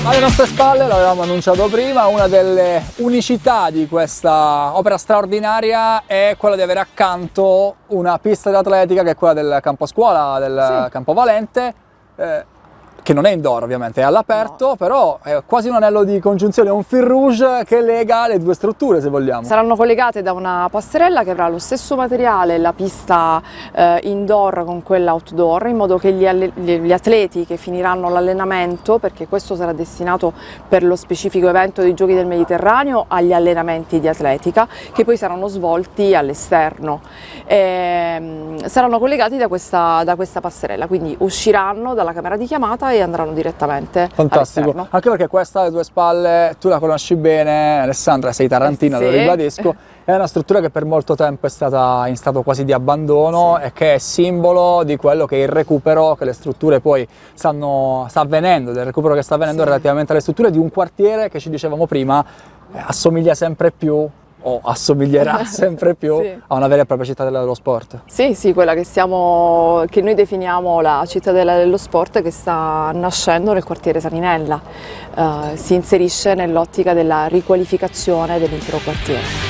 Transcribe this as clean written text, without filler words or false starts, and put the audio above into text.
Alle nostre spalle, l'avevamo annunciato prima, una delle unicità di questa opera straordinaria è quella di avere accanto una pista d'atletica che è quella del campo scuola, del campo Valente, che non è indoor ovviamente, è all'aperto, però è quasi un anello di congiunzione, un fil rouge che lega le due strutture, se vogliamo. Saranno collegate da una passerella che avrà lo stesso materiale, la pista indoor con quella outdoor, in modo che gli atleti che finiranno l'allenamento, perché questo sarà destinato per lo specifico evento dei Giochi del Mediterraneo agli allenamenti di atletica, che poi saranno svolti all'esterno. Saranno collegati da questa passerella, quindi usciranno dalla camera di chiamata e andranno direttamente Fantastico, all'esterno. anche perché questa alle tue spalle, tu la conosci bene, Alessandra, sei tarantina, Sì. lo ribadisco, è una struttura che per molto tempo è stata in stato quasi di abbandono e che è simbolo di quello che è il recupero che le strutture poi sta avvenendo, del recupero che sta avvenendo relativamente alle strutture di un quartiere che, ci dicevamo prima, assomiglia sempre più o assomiglierà sempre più a una vera e propria cittadella dello sport. Sì, quella che noi definiamo la cittadella dello sport, che sta nascendo nel quartiere Saninella, si inserisce nell'ottica della riqualificazione dell'intero quartiere.